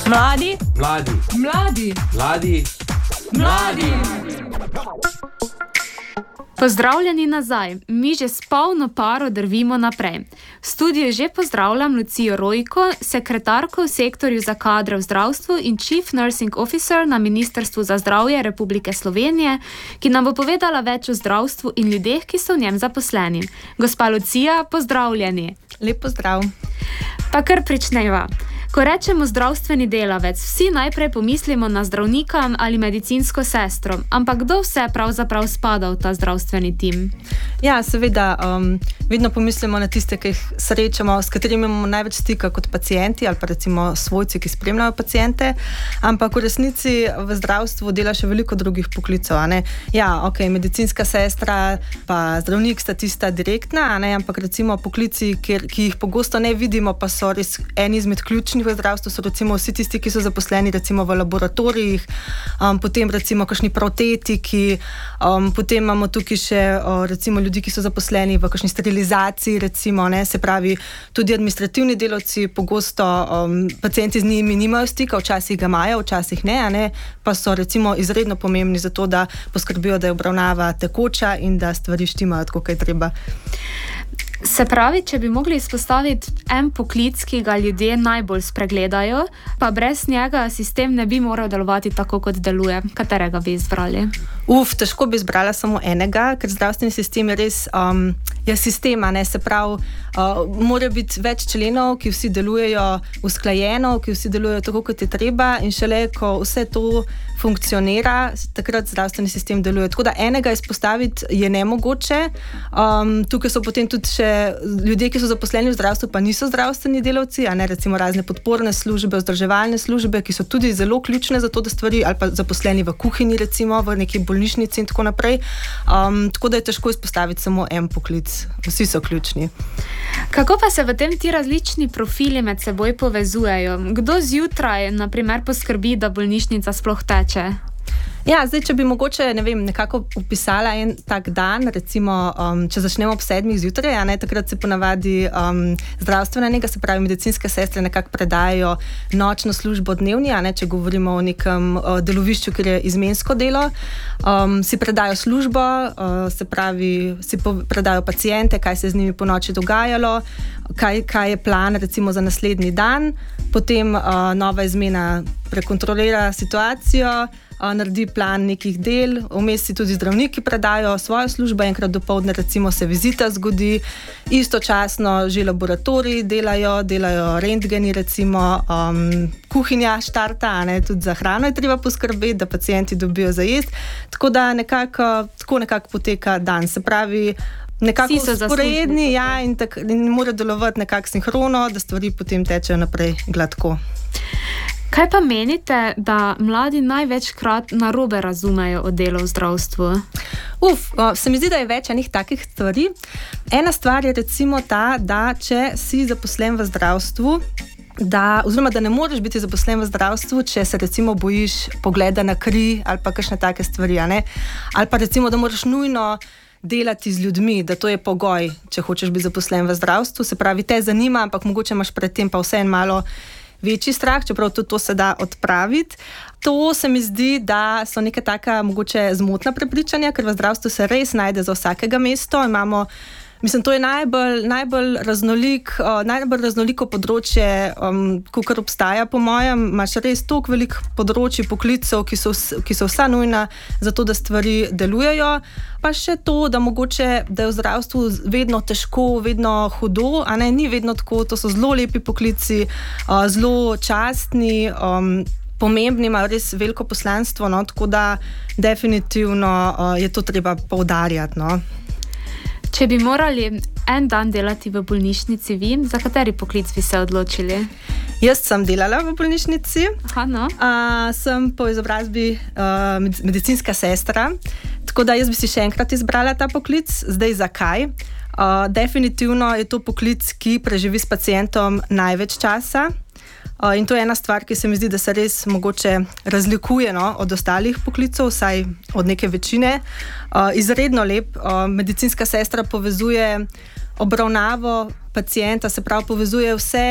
Mladi. Mladi. Mladi. Mladi. Mladi. Pozdravljeni nazaj, mi že s polno paro drvimo naprej. V studiu že pozdravljam Lucijo Rojko, sekretarko v sektorju za kadre v zdravstvu in Chief Nursing Officer na Ministrstvu za zdravje Republike Slovenije, ki nam bo povedala več o zdravstvu in ljudeh, ki so v njem zaposleni. Gospa Lucija, pozdravljeni. Lep pozdrav. Pa kar pričneva. Ko rečemo zdravstveni delavec, vsi najprej pomislimo na zdravnika ali medicinsko sestro, ampak kdo vse pravzaprav spada v ta zdravstveni tim? Ja, seveda, vedno pomislimo na tiste, ki jih srečamo, s katerimi imamo največ stika kot pacienti ali pa recimo svojci, ki spremljajo paciente, ampak v resnici v zdravstvu dela še veliko drugih poklicov. Ja, medicinska sestra pa zdravnik sta tista direktna, ampak recimo poklici, ki jih pogosto ne vidimo, pa so res eni izmed ključnih v zdravstvu, so recimo vsi tisti, ki so zaposleni recimo v laboratorijih, potem recimo kakšni protetiki, potem imamo tukaj še recimo ljudi, ki so zaposleni v kakšni sterilizaciji, recimo, se pravi, tudi administrativni delavci, pogosto pacienti z njimi nimajo stika, včasih ga imajo, včasih ne, pa so recimo izredno pomembni za to, da poskrbijo, da je obravnava tekoča in da stvari štimajo tako, kaj treba. Se pravi, če bi mogli izpostaviti en poklic, ki ga ljudje najbolj spregledajo, pa brez njega sistem ne bi moral delovati tako, kot deluje. Katerega bi izbrali? Težko bi izbrala samo enega, ker zdravstveni sistem je res sistema, se pravi, mora biti več členov, ki vsi delujejo usklajeno, ki vsi delujejo tako, kot je treba, in šele, ko vse to funkcionira, takrat zdravstveni sistem deluje. Tako da enega izpostaviti je nemogoče. Tukaj so potem tudi še ljudje, ki so zaposleni v zdravstvu, pa niso zdravstveni delavci, recimo razne podporne službe, vzdrževalne službe, ki so tudi zelo ključne za to, da stvari, ali pa zaposleni v kuhinji, recimo v neki bolnišnici in tako naprej. Tako da je težko izpostaviti samo en poklic. Vsi so ključni. Kako pa se v tem ti različni profili med seboj povezujejo? Kdo zjutraj, na primer, poskrbi, da bolnišnica sploh teče? Ja, zdaj, če bi mogoče, nekako opisala en tak dan, recimo, če začnemo ob 7 zjutraj, takrat se ponavadi zdravstvena nega, se pravi medicinske sestre nekako predajo nočno službo dnevni, če govorimo o nekem delovišču, kjer je izmensko delo, si predajo službo, se pravi, si predajo paciente, kaj se je z njimi po noči dogajalo, kaj je plan recimo za naslednji dan, potem nova izmena prekontrolira situacijo, naredi plan nekih del, vmes si tudi zdravniki predajo svojo službo, enkrat dopoldne recimo se vizita zgodi, istočasno že laboratoriji delajo rentgeni recimo, kuhinja štarta, tudi za hrano je treba poskrbeti, da pacienti dobijo za jesti, tako da nekako poteka dan, se pravi, nekako sporedni, in mora delovati nekako sinhrono, da stvari potem tečejo naprej gladko. Kaj pa menite, da mladi največkrat narobe razumejo o delu v zdravstvu? Se mi zdi, da je več enih takih stvari. Ena stvar je recimo ta, da če si zaposlen v zdravstvu, oziroma da ne moreš biti zaposlen v zdravstvu, če se recimo bojiš pogleda na kri ali pa kakšne take stvari, ali pa recimo, da moraš nujno delati z ljudmi, da to je pogoj, če hočeš biti zaposlen v zdravstvu, se pravi, te zanima, ampak mogoče imaš predtem pa vseeno malo večji strah, čeprav tudi to se da odpraviti. To se mi zdi, da so neka taka mogoče zmotna prepričanja, ker v zdravstvu se res najde za vsakega mesto. To je najbolj raznoliko področje, kakor obstaja po mojem. Imaš res toliko veliko področij poklicev, ki so vsa nujna za to, da stvari delujejo. Pa še to, da mogoče, da je v zdravstvu vedno težko, vedno hudo, ni vedno tako, to so zelo lepi poklici, zelo častni, pomembni, imajo res veliko poslanstvo, tako da definitivno je to treba poudarjati. Če bi morali en dan delati v bolnišnici, za kateri poklic bi se odločili? Jaz sem delala v bolnišnici. Sem po izobrazbi medicinska sestra, tako da jaz bi si še enkrat izbrala ta poklic. Zdaj zakaj? Definitivno je to poklic, ki preživi s pacientom največ časa. In to je ena stvar, ki se mi zdi, da se res mogoče razlikuje od ostalih poklicov, vsaj od neke večine. Izredno lep. Medicinska sestra povezuje obravnavo pacienta, se pravi povezuje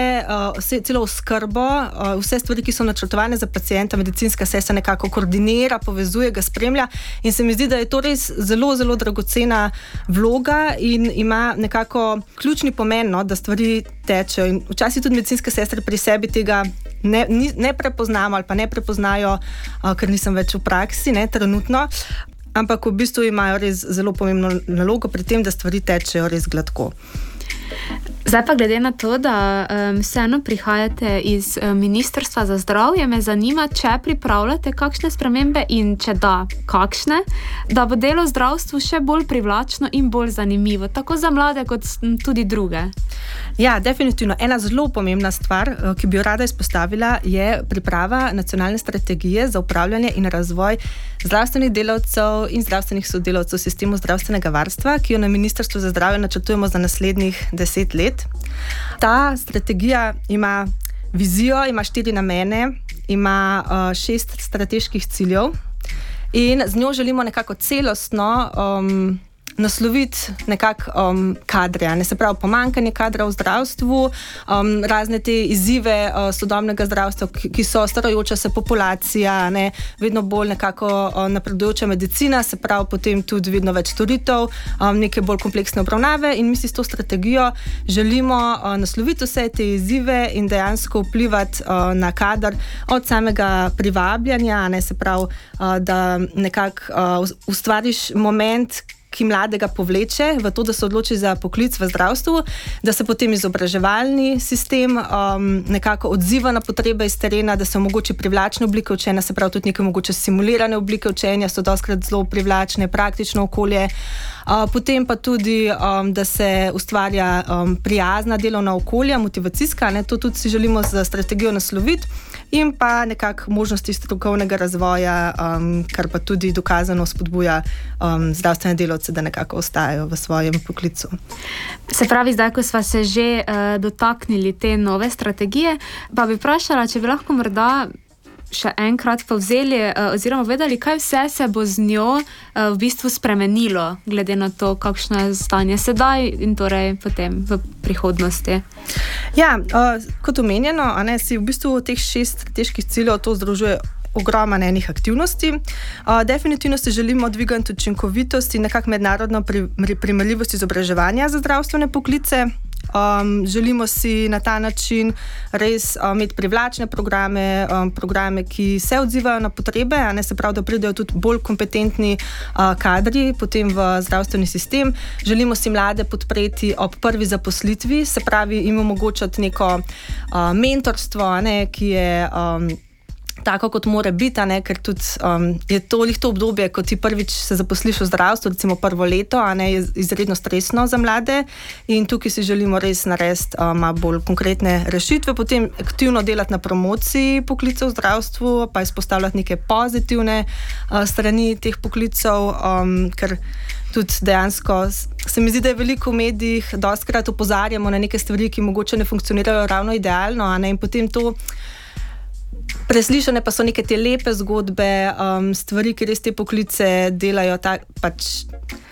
celo oskrbo, vse stvari, ki so načrtovane za pacienta, medicinska sestra nekako koordinira, povezuje, ga spremlja in se mi zdi, da je to res zelo, zelo dragocena vloga in ima nekako ključni pomen, no, da stvari tečejo. In včasih tudi medicinske sestre pri sebi tega ne prepoznamo ali pa ne prepoznajo, ker nisem več v praksi, ne, trenutno. Ampak v bistvu imajo res zelo pomembno nalogo pri tem, da stvari tečejo res gladko. Zdaj pa glede na to, da vseeno prihajate iz Ministrstva za zdravje, me zanima, če pripravljate kakšne spremembe in če da, kakšne, da bo delo v zdravstvu še bolj privlačno in bolj zanimivo, tako za mlade kot tudi druge. Ja, definitivno. Ena zelo pomembna stvar, ki bi jo rada izpostavila, je priprava nacionalne strategije za upravljanje in razvoj zdravstvenih delavcev in zdravstvenih sodelavcev v sistemu zdravstvenega varstva, ki jo na Ministrstvu za zdravje načrtujemo za naslednjih 10 let. Ta strategija ima vizijo, ima 4 namene, ima 6 strateških ciljev in z njo želimo nekako celostno nasloviti nekako kadre, ne, se pravi pomanjkanje kadra v zdravstvu, razne te izzive sodobnega zdravstva, ki so starajoča se populacija, ne, vedno bolj nekako napredujoča medicina, se pravi potem tudi vedno več storitev, neke bolj kompleksne obravnave in mi si s to strategijo želimo nasloviti vse te izzive in dejansko vplivati na kader od samega privabljanja, ne, se pravi, da nekako ustvariš moment, ki mladega povleče v to, da se odloči za poklic v zdravstvu, da se potem izobraževalni sistem nekako odziva na potrebe iz terena, da se omogoči privlačne oblike učenja, se pravi tudi neke mogoče simulirane oblike učenja, so dostikrat zelo privlačne, praktično okolje. Potem pa tudi, da se ustvarja prijazna delovna okolja, motivacijska, ne, to tudi si želimo z strategijo nasloviti in pa nekako možnosti strokovnega razvoja, kar pa tudi dokazano spodbuja zdravstvene delavce, da nekako ostajajo v svojem poklicu. Se pravi, zdaj, ko sva se že dotaknili te nove strategije, pa bi vprašala, če bi lahko morda še enkrat povzeli oziroma vedeli, kaj vse se bo z njo v bistvu spremenilo, glede na to, kakšno je stanje sedaj in torej potem v prihodnosti. Ja, kot omenjeno, si v bistvu teh 6 strateških ciljev to združuje ogromno enih aktivnosti. Definitivno se želimo dvigati učinkovitost in nekako mednarodno primerljivost izobraževanja za zdravstvene poklice. Želimo si na ta način res imeti privlačne programe, ki se odzivajo na potrebe, se pravi, da pridejo tudi bolj kompetentni kadri potem v zdravstveni sistem. Želimo si mlade podpreti ob prvi zaposlitvi, se pravi, jim omogočati neko mentorstvo, ki je tako, kot mora biti, ker tudi je to obdobje, ko ti prvič se zaposliš v zdravstvu, recimo prvo leto, je izredno stresno za mlade in tukaj si želimo res narediti malo bolj konkretne rešitve, potem aktivno delati na promociji poklicev v zdravstvu, pa izpostavljati neke pozitivne strani teh poklicev, ker tudi dejansko se mi zdi, da je veliko v medijih, dostikrat opozarjamo na neke stvari, ki mogoče ne funkcionirajo ravno idealno, in potem to preslišane pa so neke te lepe zgodbe, stvari, ki res te poklice delajo pač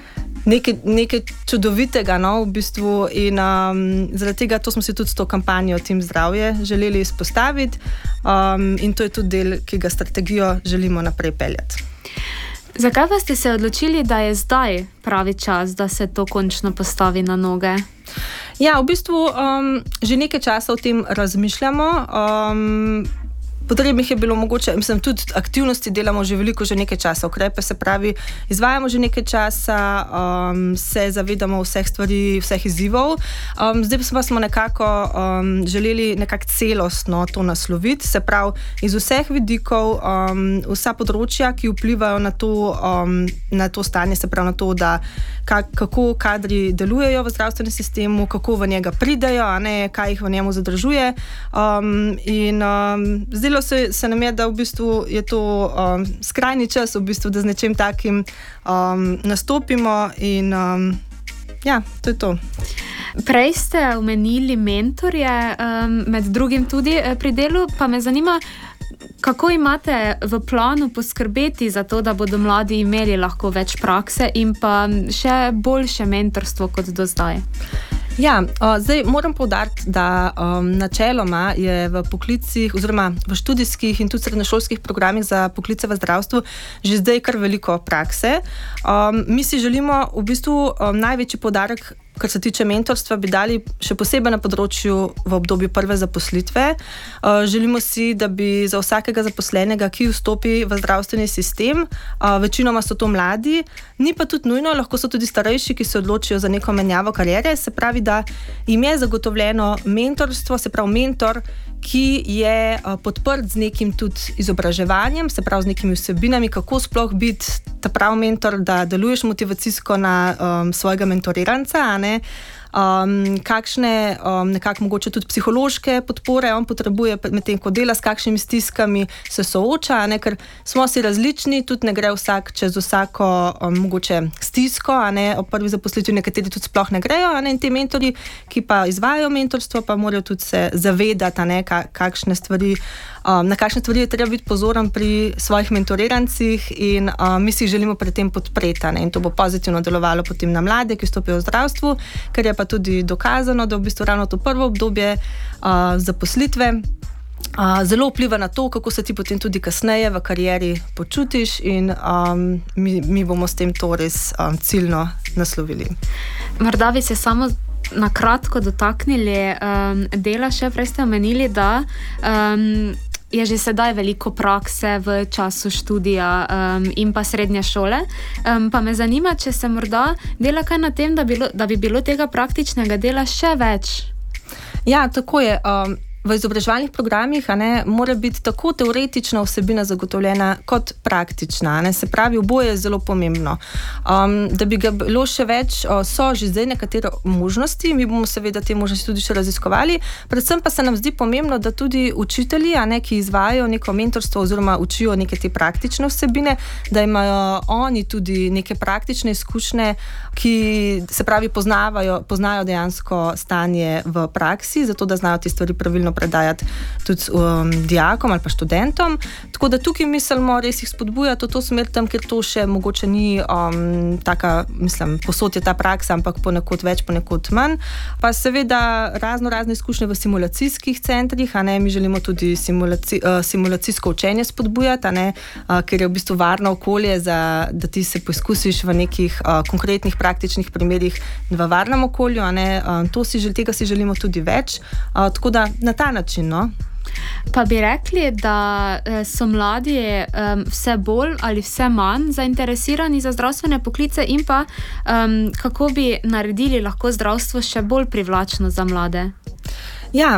nekaj čudovitega, v bistvu, in zaradi tega to smo si tudi s to kampanjo Tim zdravje želeli izpostaviti, in to je tudi del, ki ga strategijo želimo naprej peljati. Zakaj pa ste se odločili, da je zdaj pravi čas, da se to končno postavi na noge? Ja, v bistvu že nekaj časa o tem razmišljamo. Potrebnih je bilo mogoče, tudi aktivnosti delamo že veliko, že nekaj časa, ukrepe, se pravi, izvajamo že nekaj časa, se zavedamo vseh stvari, vseh izzivov. Zdaj pa smo nekako želeli nekako celostno to nasloviti, se pravi, iz vseh vidikov, vsa področja, ki vplivajo na to stanje, se pravi na to, da kako kadri delujejo v zdravstvenem sistemu, kako v njega pridejo, kaj jih v njemu zadržuje. In zdelo se nam je, da v bistvu je to skrajni čas, v bistvu, da z nečem takim nastopimo in ja, to je to. Prej ste omenili mentorje, med drugim tudi pri delu, pa me zanima, kako imate v planu poskrbeti za to, da bodo mladi imeli lahko več prakse in pa še boljše mentorstvo kot do zdaj? Ja, zdaj moram poudariti, da načeloma je v poklicih oziroma v študijskih in tudi srednješolskih programih za poklice v zdravstvu že zdaj kar veliko prakse. Mi si želimo v bistvu največji poudarek, kar se tiče mentorstva, bi dali še posebej na področju v obdobju prve zaposlitve. Želimo si, da bi za vsakega zaposlenega, ki vstopi v zdravstveni sistem, večinoma so to mladi, ni pa tudi nujno, lahko so tudi starejši, ki se odločijo za neko menjavo kariere, se pravi, da jim je zagotovljeno mentorstvo, se pravi mentor, ki je podprt z nekim tudi izobraževanjem, se pravi z nekimi vsebinami, kako sploh biti ta pravi mentor, da deluješ motivacijsko na svojega mentoriranca, a ne? Kakšne nekako mogoče tudi psihološke podpore on potrebuje medtem, ko dela, s kakšnimi stiskami se sooča, ne? Ker smo si različni, tudi ne gre vsak čez vsako mogoče stisko, a ne, ob prvi zaposlitvi nekateri tudi sploh ne grejo, a ne, in ti mentori, ki pa izvajajo mentorstvo, pa morajo tudi se zavedati, a ne, kakšne stvari, na kakšne stvari je treba biti pozoren pri svojih mentorirancih in mi si jih želimo pri tem podpreti, a ne, in to bo pozitivno delovalo potem na mlade, ki vstopijo v zdravstvu, ker je pa tudi dokazano, da v bistvu ravno to prvo obdobje zaposlitve zelo vpliva na to, kako se ti potem tudi kasneje v karieri počutiš in mi bomo s tem to res ciljno naslovili. Morda bi se samo na kratko dotaknili dela, še prej ste omenili, da je že sedaj veliko prakse v času študija in pa srednje šole. Pa me zanima, če se morda dela kaj na tem, da bi bilo tega praktičnega dela še več. Ja, tako je. V izobraževalnih programih mora biti tako teoretična vsebina zagotovljena kot praktična. Se pravi, oboje je zelo pomembno. Da bi ga bilo še več, so že zdaj nekatere možnosti, mi bomo seveda te možnosti tudi še raziskovali. Predvsem pa se nam zdi pomembno, da tudi učitelji, ki izvajajo neko mentorstvo oziroma učijo neke te praktične vsebine, da imajo oni tudi neke praktične izkušnje, ki se pravi poznajo dejansko stanje v praksi, zato da znajo te stvari pravilno predajati tudi dijakom ali pa študentom. Tako da tukaj mislimo res jih spodbujati v to smer tam, ker to še mogoče ni taka, mislim, posod je ta praksa, ampak ponekod več, ponekod manj. Pa seveda razne izkušnje v simulacijskih centrih, mi želimo tudi simulacijsko učenje spodbujati, ker je v bistvu varno okolje, da ti se poizkusiš v nekih konkretnih praktičnih primerih v varnem okolju, tega si želimo tudi več. Tako da na ta način, no. Pa bi rekli, da so mladi vse bolj ali vse manj zainteresirani za zdravstvene poklice in pa kako bi naredili lahko zdravstvo še bolj privlačno za mlade? Ja,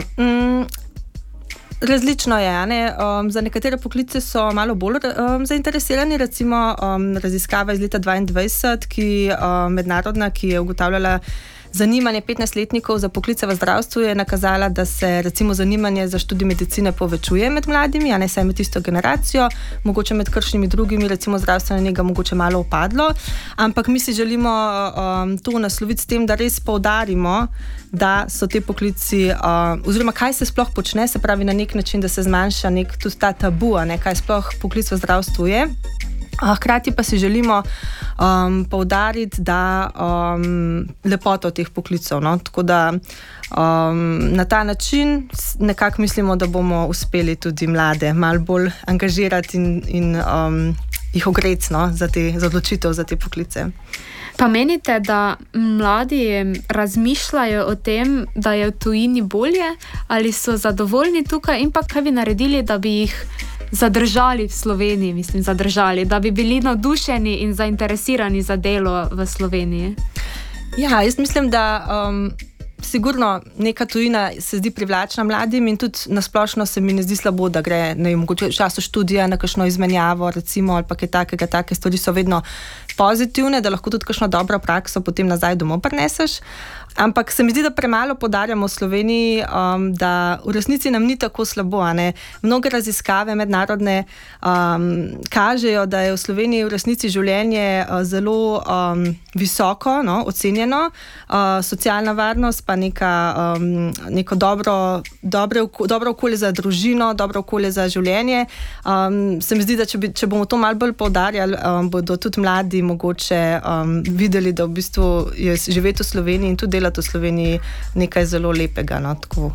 različno je, za nekatere poklice so malo bolj zainteresirani, recimo raziskava iz leta 2022, mednarodna, ki je ugotavljala zanimanje 15-letnikov za poklice v zdravstvu, je nakazala, da se recimo zanimanje za študij medicine povečuje med mladimi, saj med tisto generacijo, mogoče med kakšnimi drugimi, recimo zdravstvene nege mogoče malo upadlo, ampak mi si želimo to nasloviti s tem, da res poudarimo, da so te poklici, oziroma kaj se sploh počne, se pravi na nek način, da se zmanjša tudi ta tabu, kaj sploh poklic v zdravstvu je. Hkrati pa si želimo poudariti, da lepoto teh poklicov, no? Tako da na ta način nekako mislimo, da bomo uspeli tudi mlade malo bolj angažirati in jih ogreti, no? za odločitev za te poklice. Pa menite, da mladi razmišljajo o tem, da je v tujini bolje, ali so zadovoljni tukaj in pa kaj bi naredili, da bi jih zadržali v Sloveniji, da bi bili navdušeni in zainteresirani za delo v Sloveniji? Ja, jaz mislim, da sigurno neka tujina se zdi privlačna mladim in tudi nasplošno se mi ne zdi slabo, da gre mogoče v času študija na kakšno izmenjavo, recimo, ali pa kaj takega, take stvari so vedno pozitivne, da lahko tudi kakšno dobro prakso potem nazaj domov prineseš. Ampak se mi zdi, da premalo poudarjamo v Sloveniji, da v resnici nam ni tako slabo. Mnoge raziskave mednarodne kažejo, da je v Sloveniji v resnici življenje zelo visoko ocenjeno, socialna varnost pa neko dobro okolje za družino, dobro okolje za življenje. Se mi zdi, da če bomo to malo bolj poudarjali, bodo tudi mladi mogoče videli, da v bistvu je živeti v Sloveniji in tudi delati v Sloveniji nekaj zelo lepega. No, tako.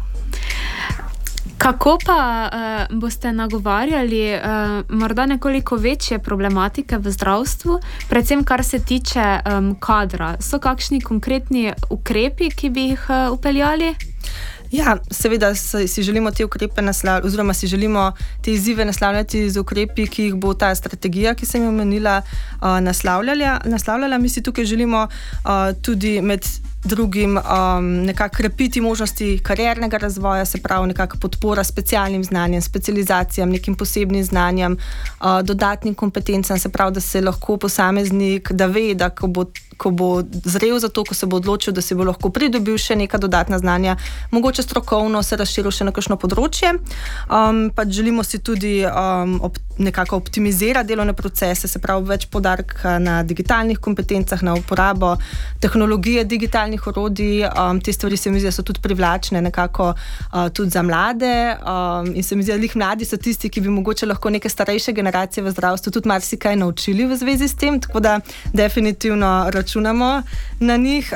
Kako pa boste nagovarjali morda nekoliko večje problematike v zdravstvu, predvsem kar se tiče kadra? So kakšni konkretni ukrepi, ki bi jih upeljali? Ja, seveda si želimo te ukrepe naslavljati, oziroma si želimo te izzive naslavljati z ukrepi, ki jih bo ta strategija, ki sem jo omenila, naslavljala. Mi si tukaj želimo tudi med drugim nekako krepiti možnosti kariernega razvoja, se pravi nekako podpora specialnim znanjem, specializacijam, nekim posebnim znanjem, dodatnim kompetencam, se pravi, da se lahko posameznik, da ve, da ko bo zrel za to, ko se bo odločil, da se bo lahko pridobil še neka dodatna znanja, mogoče strokovno se razširil še na kakšno področje. Pač želimo si tudi nekako optimizirati delovne procese, se pravi več poudarka na digitalnih kompetencah, na uporabo tehnologije, digitalnih orodij. Te stvari se mi zdi, da so tudi privlačne nekako tudi za mlade in se mi zdi, da mladi so tisti, ki bi mogoče lahko neke starejše generacije v zdravstvu tudi marsikaj naučili v zvezi s tem, tako da definitivno računamo na njih.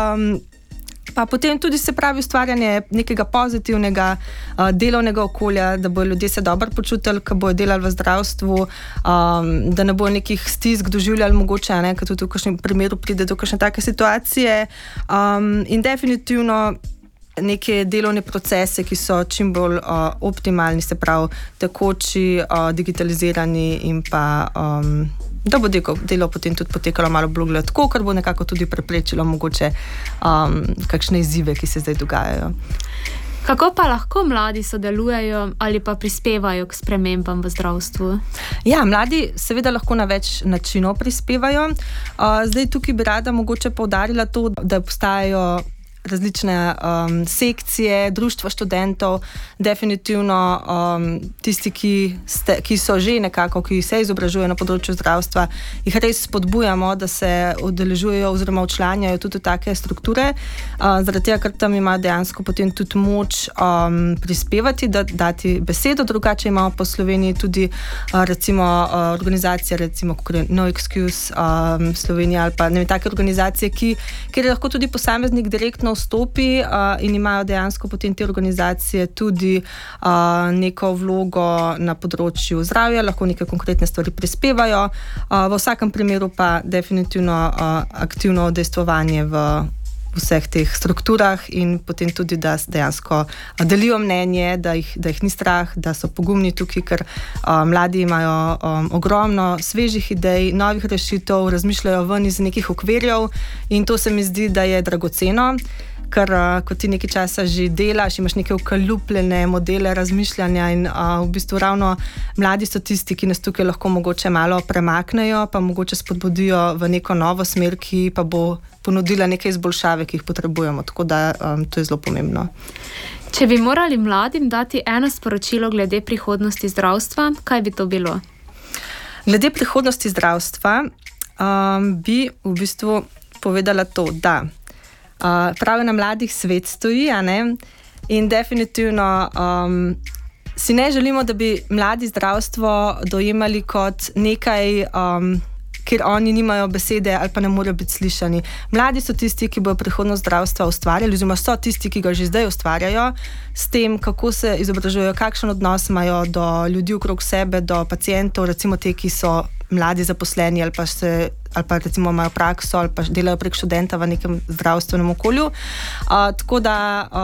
Pa potem tudi se pravi ustvarjanje nekega pozitivnega delovnega okolja, da bodo ljudje se dobro počutili, ko bodo delali v zdravstvu, da ne bo nekih stisk doživljali mogoče, ker tudi v kakšnem primeru pride do kakšne take situacije. In definitivno neke delovne procese, ki so čim bolj optimalni, se pravi tekoči, digitalizirani in pa da bo delo potem tudi potekalo malo bolj gladko, kar bo nekako tudi preprečilo mogoče kakšne izzive, ki se zdaj dogajajo. Kako pa lahko mladi sodelujejo ali pa prispevajo k spremembam v zdravstvu? Ja, mladi seveda lahko na več načinov prispevajo. Zdaj tukaj bi rada mogoče poudarila to, da obstajajo različne sekcije, društva študentov, definitivno tisti, ki so že nekako, ki se izobražujejo na področju zdravstva, jih res spodbujamo, da se udeležujejo oziroma včlanjajo tudi v take strukture, zaradi tega, ker tam imajo dejansko potem tudi moč prispevati, dati besedo. Drugače imamo po Sloveniji tudi recimo organizacije, recimo No Excuse Slovenija ali pa ne vem, take organizacije, kjer lahko tudi posameznik direktno vstopi in imajo dejansko potem te organizacije tudi neko vlogo na področju zdravja, lahko neke konkretne stvari prispevajo. V vsakem primeru pa definitivno aktivno udejstvovanje v vseh teh strukturah in potem tudi, da dejansko delijo mnenje, da jih ni strah, da so pogumni tukaj, ker mladi imajo ogromno svežih idej, novih rešitev, razmišljajo ven iz nekih okvirjev in to se mi zdi, da je dragoceno, ker ko ti nekaj časa že delaš, imaš neke ukaljupljene modele razmišljanja in v bistvu ravno mladi so tisti, ki nas tukaj lahko mogoče malo premaknejo, pa mogoče spodbudijo v neko novo smer, ki pa bo ponudila neke izboljšave, ki jih potrebujemo. Tako da to je zelo pomembno. Če bi morali mladim dati eno sporočilo glede prihodnosti zdravstva, kaj bi to bilo? Glede prihodnosti zdravstva bi v bistvu povedala to, da pravi na mladih svet stoji, a ne? In definitivno si ne želimo, da bi mladi zdravstvo dojemali kot nekaj, kjer oni nimajo besede ali pa ne morejo biti slišani. Mladi so tisti, ki bodo prihodnost zdravstva ustvarjali, oziroma so tisti, ki ga že zdaj ustvarjajo, s tem, kako se izobražujejo, kakšen odnos imajo do ljudi okrog sebe, do pacientov, recimo te, ki so mladi zaposleni ali pa recimo imajo prakso ali pa delajo prek študenta v nekem zdravstvenem okolju. Tako da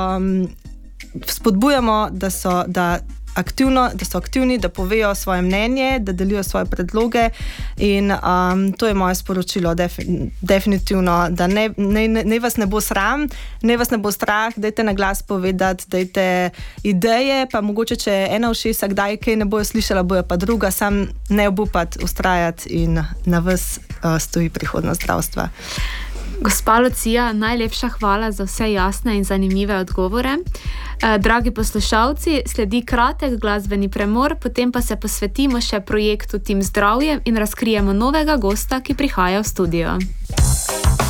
spodbujamo, da so aktivni, da povejo svoje mnenje, da delijo svoje predloge in to je moje sporočilo definitivno, da ne vas ne bo sram, ne vas ne bo strah, dajte na glas povedati, dajte ideje, pa mogoče, če ena ušesa kdaj kaj ne bojo slišala, bojo pa druga, sam ne obupati, ustrajati in na vas stoji prihodnost zdravstva. Gospa Lucija, najlepša hvala za vse jasne in zanimive odgovore. Dragi poslušalci, sledi kratek glasbeni premor, potem pa se posvetimo še projektu Tim Zdravje in razkrijemo novega gosta, ki prihaja v studio.